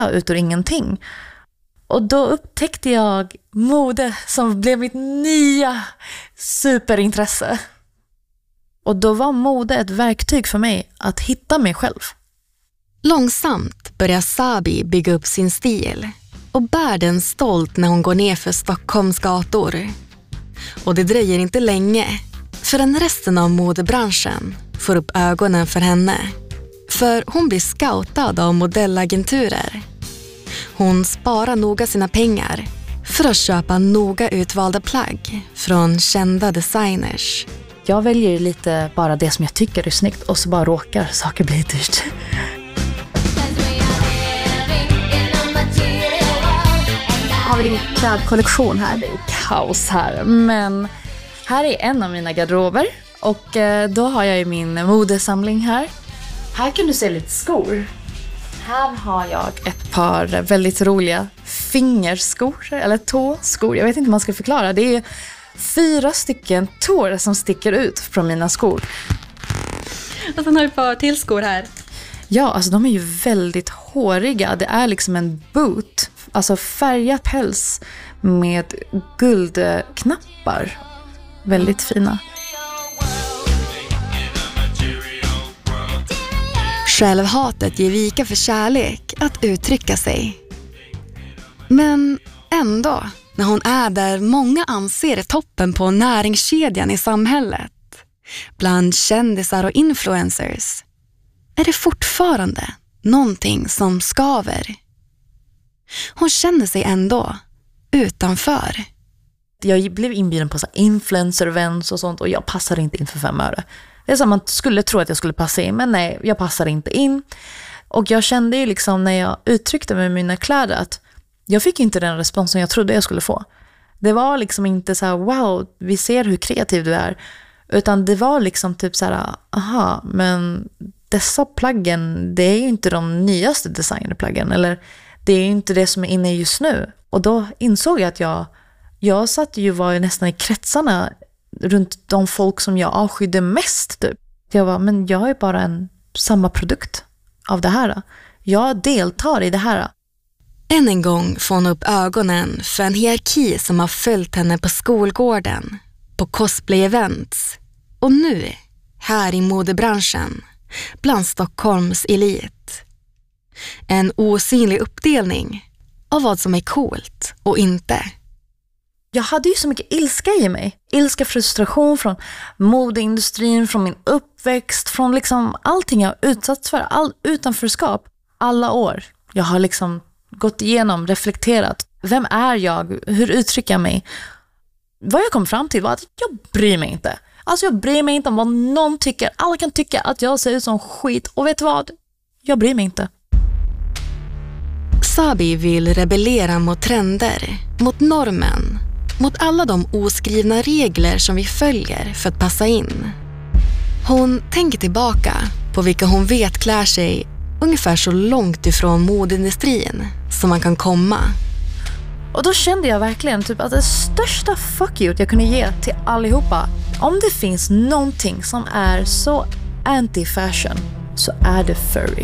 ut ur ingenting. Och då upptäckte jag mode som blev mitt nya superintresse. Och då var mode ett verktyg för mig att hitta mig själv. Långsamt börjar Sabi bygga upp sin stil och bär den stolt när hon går ner för Stockholms gator. Och det dröjer inte länge förrän resten av modebranschen får upp ögonen för henne. För hon blir scoutad av modellagenturer. Hon sparar noga sina pengar för att köpa noga utvalda plagg från kända designers. Jag väljer lite bara det som jag tycker är snyggt och så bara råkar saker bli dyrt. Har vi din klädkollektion här? Det är kaos här. Men här är en av mina garderober. Och då har jag ju min modesamling här. Här kan du se lite skor. Här har jag ett par väldigt roliga fingerskor. Eller tåskor. Jag vet inte hur man ska förklara. Det är 4 stycken tår som sticker ut från mina skor. Och sen har du ett par till skor här. Ja, alltså de är ju väldigt håriga. Det är liksom en boot. Alltså färgad päls med guldknappar. Väldigt fina. Självhatet ger vika för kärlek att uttrycka sig. Men ändå, när hon är där många anser toppen på näringskedjan i samhället, bland kändisar och influencers, är det fortfarande någonting som skaver. Hon känner sig ändå utanför. Jag blev inbjuden på så influencer-events och sånt och jag passade inte in för 5 öre. Det är som man skulle tro att jag skulle passa in, men nej, jag passade inte in. Och jag kände ju liksom när jag uttryckte med mina kläder att jag fick inte den responsen jag trodde jag skulle få. Det var liksom inte så här, wow, vi ser hur kreativ du är. Utan det var liksom typ så här, aha, men dessa plaggen, det är ju inte de nyaste designerplaggen. Eller det är ju inte det som är inne just nu. Och då insåg jag att jag satt ju var ju nästan i kretsarna runt de folk som jag avskydde mest typ. Jag var, men jag är bara samma produkt av det här. Jag deltar i det här. Än en gång får hon upp ögonen för en hierarki som har följt henne på skolgården, på cosplay-events och nu här i modebranschen, bland Stockholms elit. En osynlig uppdelning av vad som är coolt och inte. Jag hade ju så mycket ilska i mig. Ilska, frustration från modeindustrin, från min uppväxt, från liksom allting jag utsatts för, all utanförskap. Alla år. Jag har liksom gått igenom, reflekterat. Vem är jag? Hur uttrycker jag mig? Vad jag kom fram till var att jag bryr mig inte. Alltså jag bryr mig inte om vad någon tycker. Alla kan tycka att jag ser ut som skit. Och vet du vad? Jag bryr mig inte. Sabi vill rebellera mot trender, mot normen, mot alla de oskrivna regler som vi följer för att passa in. Hon tänker tillbaka på vilka hon vet klär sig ungefär så långt ifrån modeindustrin som man kan komma. Och då kände jag verkligen typ att det största fuck you jag kunde ge till allihopa, om det finns någonting som är så anti-fashion, så är det furry.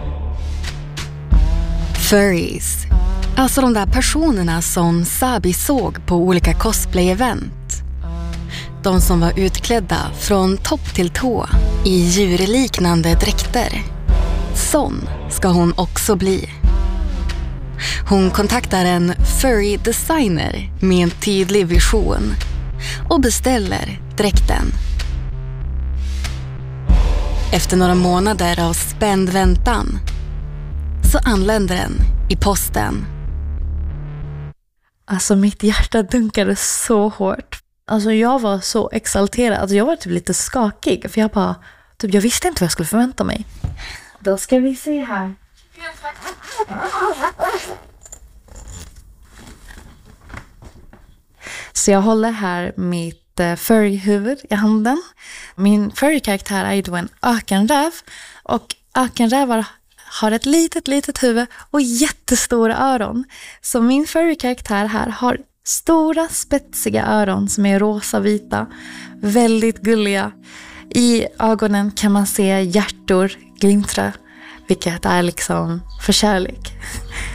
Furries. Alltså de där personerna som Sabi såg på olika cosplay-event. De som var utklädda från topp till tå i djurliknande dräkter. Sån ska hon också bli. Hon kontaktar en furry designer med en tydlig vision och beställer dräkten. Efter några månader av spänd väntan så anländer den i posten. Alltså mitt hjärta dunkade så hårt. Alltså jag var så exalterad. Alltså jag var typ lite skakig. För jag bara, typ jag visste inte vad jag skulle förvänta mig. Då ska vi se här. Så jag håller här mitt furry-huvud i handen. Min furry-karaktär är ju då en ökenräv. Och ökenrävar har ett litet huvud och jättestora öron. Så min furry-karaktär här har stora spetsiga öron som är rosa-vita. Väldigt gulliga. I ögonen kan man se hjärtor glimtra. vilket är liksom för kärlek.